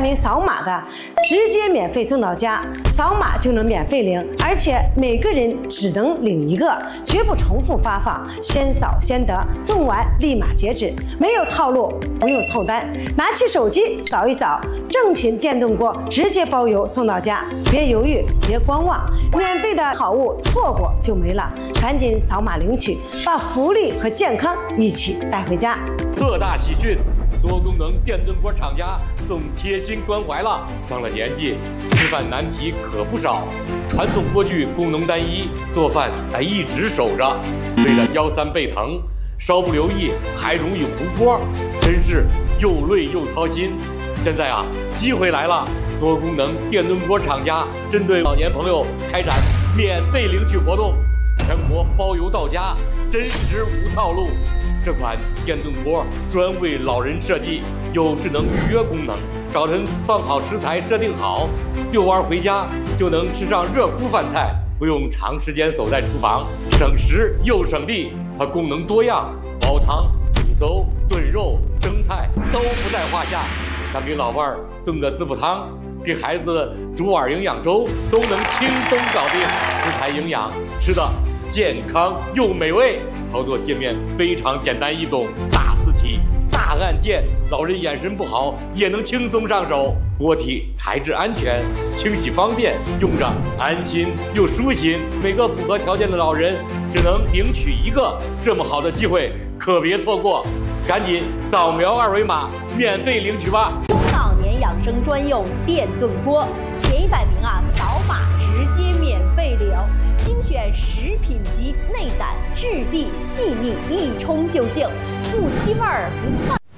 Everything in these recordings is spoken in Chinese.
名扫码的，直接免费送到家，扫码就能免费领，而且每个人只能领一个，绝不重复发放，先扫先得，送完立马截止，没有套路，不用凑单，拿起手机扫一扫，正品电动锅直接包邮送到家，别犹豫，别观望，免费的好物错过就没了，赶紧扫码领取，把福利和健康一起带回家。 特大喜讯！多功能电炖锅厂家送贴心关怀了。上了年纪，吃饭难题可不少。传统锅具功能单一，做饭得一直守着，为了腰酸背疼，稍不留意还容易糊锅，真是又累又操心。现在啊，机会来了！多功能电炖锅厂家针对老年朋友开展免费领取活动，全国包邮到家，真实无套路。这款电炖锅专为老人设计，有智能预约功能，早晨放好食材设定好，遛弯回家就能吃上热乎饭菜，不用长时间守在厨房，省时又省力。它功能多样，煲汤、煮粥、炖肉、蒸菜都不在话下。想给老伴儿炖个滋补汤，给孩子煮碗营养粥，都能轻松搞定。食材营养，吃的健康又美味。操作界面非常简单易懂，大字体大按键，老人眼神不好也能轻松上手。锅体材质安全，清洗方便，用着安心又舒心。每个符合条件的老人只能领取一个，这么好的机会可别错过，赶紧扫描二维码免费领取吧。 中老年养生专用电炖锅，前100名扫码直接免费领。精选食品级内胆，质地细腻，一冲就净，不吸味儿不窜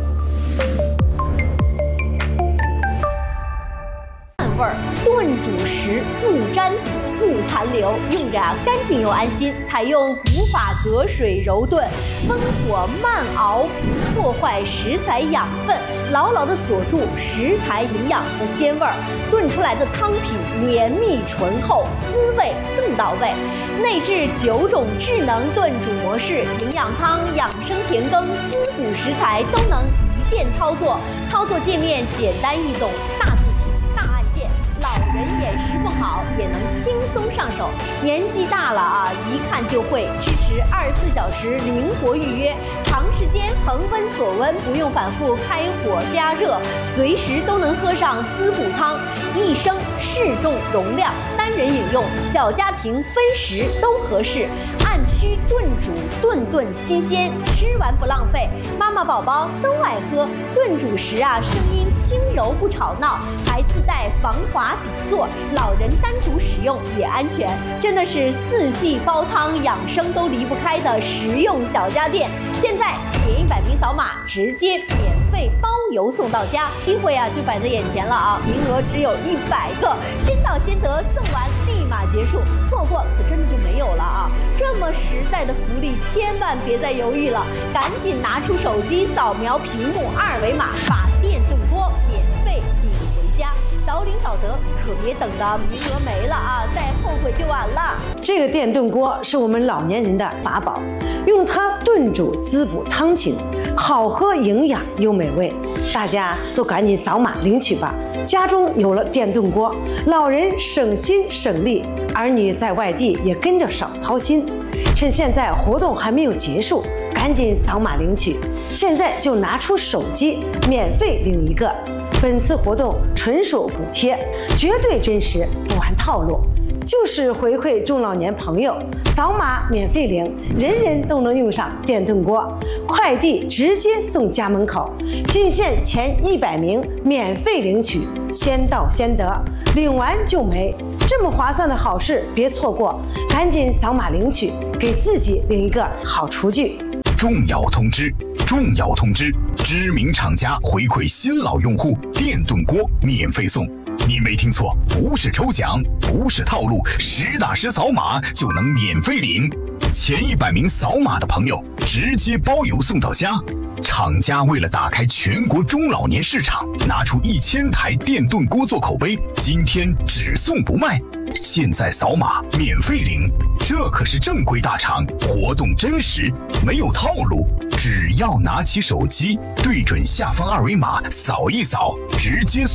味儿，炖煮时不粘土不残留，用着干净又安心。采用古法隔水揉炖，焖火慢熬，不破坏食材养分，牢牢地锁住食材营养和鲜味儿。炖出来的汤品绵密醇厚，滋味更到位。内置9种智能炖煮模式，营养汤、养生甜羹、滋补食材都能一键操作。操作界面简单易懂，大字体大按键，老人眼识不好也能轻松上手。年纪大了一看就会，支持24小时灵活预约，长时间恒温锁温，不用反复开火加热，随时都能喝上滋补汤。一升适中容量，单人饮用，小家庭分食都合适。按区炖煮，顿新鲜，吃完不浪费，妈妈宝宝都爱喝。炖煮时声音轻柔不吵闹，还自带防滑底座，老人单独使用也安全。真的是4季煲汤养生都离不开的实用小家电。现在前100名扫码直接免费包邮送到家，机会就摆在眼前了名额只有100个，先到先得，送完立马结束，错过可真的就没有了这么实在的福利，千万别再犹豫了，赶紧拿出手机扫描屏幕2维码，把电炖锅免费领回家。早领早得，可别等的名额没了再后悔就晚了。 这个电炖锅是我们老年人的法宝，用它炖煮滋补汤品，好喝营养又美味，大家都赶紧扫码领取吧。家中有了电炖锅，老人省心省力，儿女在外地也跟着少操心。趁现在活动还没有结束，赶紧扫码领取，现在就拿出手机免费领一个。本次活动纯属补贴，绝对真实，不玩套路，就是回馈中老年朋友。扫码免费领，人人都能用上电炖锅，快递直接送家门口，仅限前100名免费领取，先到先得，领完就没。这么划算的好事别错过，赶紧扫码领取，给自己领一个好厨具。 重要通知！重要通知！知名厂家回馈新老用户电炖锅免费送。你没听错，不是抽奖，不是套路，实打实扫码就能免费领。前100名扫码的朋友直接包邮送到家。厂家为了打开全国中老年市场，拿出1000台电炖锅做口碑，今天只送不卖。现在扫码免费领，这可是正规大厂，活动真实，没有套路。只要拿起手机，对准下方2维码扫一扫，直接